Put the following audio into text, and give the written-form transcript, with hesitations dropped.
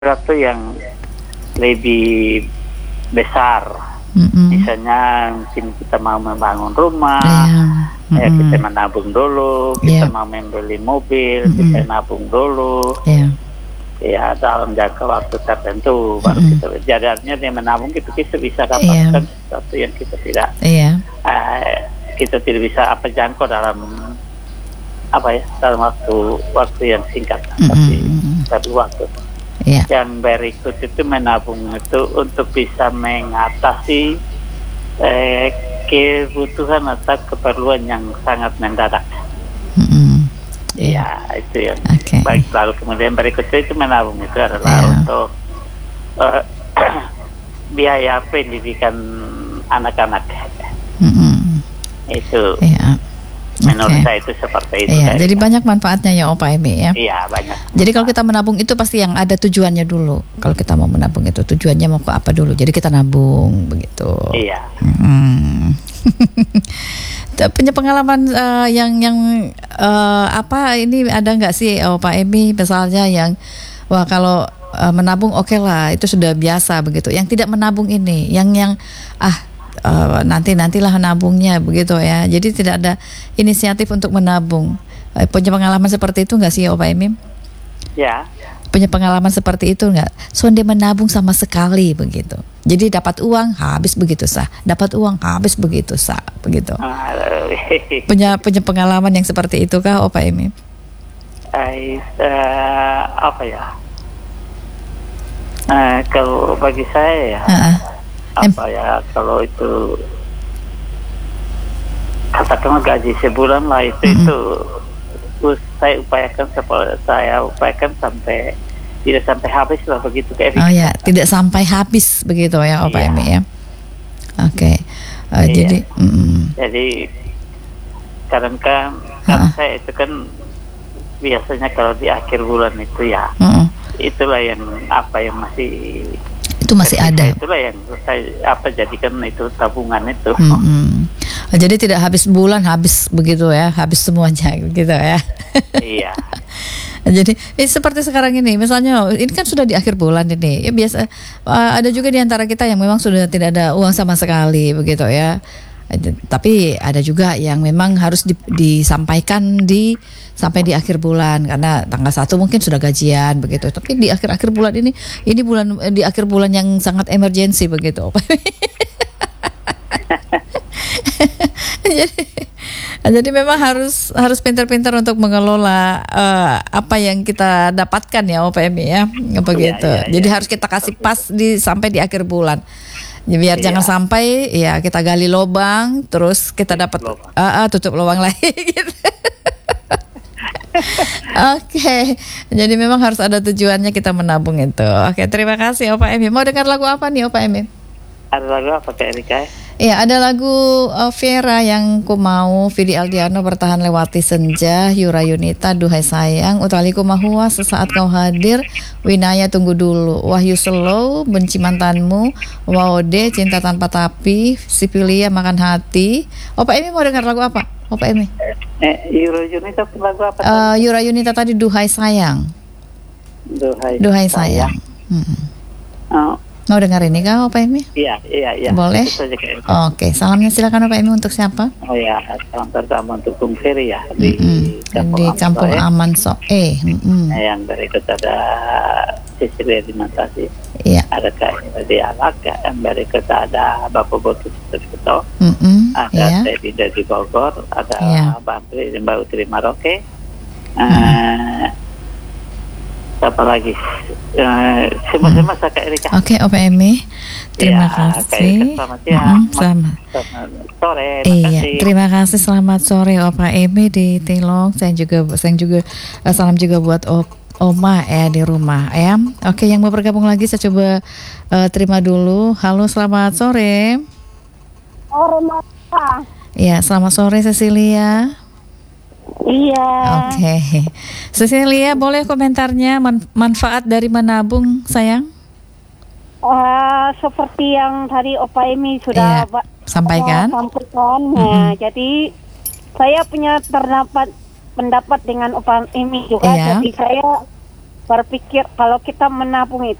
sesuatu yang lebih besar. Misalnya mungkin kita mau membangun rumah, kita menabung dulu, kita mau membeli mobil, kita nabung dulu. Ya dalam jangka waktu tertentu baru kita jadinya dia menabung gitu kita bisa dapatkan sesuatu yang kita tidak kita tidak bisa jangkau dalam dalam waktu yang singkat, tapi perlu waktu. Yang berikut itu menabung itu untuk bisa mengatasi kebutuhan atau keperluan yang sangat mendadak. Ya itu yang baik. Lalu kemudian berikutnya itu menabung itu adalah untuk biaya pendidikan anak-anak. Itu menurut saya itu seperti itu. Jadi banyak manfaatnya ya Opa Emi ya. Iya banyak. Jadi kalau kita menabung itu pasti yang ada tujuannya dulu. Kalau kita mau menabung itu tujuannya mau ke apa dulu. Jadi kita nabung begitu. Iya. Punya pengalaman yang ini ada nggak sih Pak Emi misalnya yang kalau menabung oke lah itu sudah biasa begitu. Yang tidak menabung ini, yang nantilah nabungnya begitu ya. Jadi tidak ada inisiatif untuk menabung. Punya pengalaman seperti itu nggak sih Pak Emi? Ya. Punya pengalaman seperti itu nggak? Dia menabung sama sekali begitu. Jadi dapat uang habis begitu sah, dapat uang habis begitu sah, begitu. Punya pengalaman yang seperti itu kah, Opa Emi? Kalau bagi saya kalau itu katakanlah gaji sebulan lah itu saya upayakan sampai tidak sampai habis lah begitu kayak. Tidak sampai habis begitu ya Opa Emi ya. Jadi kadang-kadang saya itu kan biasanya kalau di akhir bulan itu itulah yang masih itu masih ada. Itulah yang saya jadikan itu tabungan itu. Jadi tidak habis bulan habis begitu ya, habis semuanya gitu ya. Iya. Jadi seperti sekarang ini, misalnya ini kan sudah di akhir bulan ini, ya biasa ada juga di antara kita yang memang sudah tidak ada uang sama sekali begitu ya. Tapi ada juga yang memang harus disampaikan sampai di akhir bulan karena tanggal 1 mungkin sudah gajian begitu. Tapi di akhir bulan ini bulan di akhir bulan yang sangat emergensi begitu. Jadi memang harus pintar-pintar untuk mengelola apa yang kita dapatkan ya Opa Emi ya, begitu. Jadi harus kita kasih pas sampai di akhir bulan. Ya, biar jangan sampai kita gali lubang terus kita dapat tutup lubang lagi gitu. Jadi memang harus ada tujuannya kita menabung itu. Terima kasih Opa Emi. Mau dengar lagu apa nih Opa Emi? Ada lagu apa Kak Erika? Iya, ada lagu Vera yang ku mau, Vidi Aldiano Bertahan Lewati Senja, Yura Yunita Duhai Sayang, Utaliku Mahua Sesaat Kau Hadir, Winaya Tunggu Dulu, Wahyu Slow Benci Mantanmu, Waude Cinta Tanpa Tapi, Sipilia Makan Hati. Opa Emi mau dengar lagu apa? Opa Emi? Yura Yunita lagu apa? Yura Yunita tadi Duhai Sayang. Duhai Sayang. Mau dengar ini kah Opa Emi? Iya. Boleh? Oke, salamnya silakan Opa Emi untuk siapa? Salam pertama untuk Bung Ferry ya di Kampung Aman Soe. Yang berikut ada Cecilia di Mantasi. Iya. Ada Kak di Alak, yang berikut ada Bapak Botus Terkuto. Ada Teddy dari Bogor, ada Bantri dan Mbak Utri Maroke. Apa lagi? Semua Kak Erika. Oke, Opa Emi. Terima kasih. Selamat sore. Terima kasih. Selamat sore Opa Emi di Tilong. Saya juga salam juga buat Oma di rumah ya. Oke, yang mau bergabung lagi saya coba terima dulu. Halo, selamat sore. Iya, selamat sore Cecilia. Iya. Oke. Cecilia, boleh komentarnya manfaat dari menabung, sayang? Seperti yang tadi Opa Emi sudah sampaikan. Jadi saya punya pendapat dengan Opa Emi juga. Jadi saya berpikir kalau kita menabung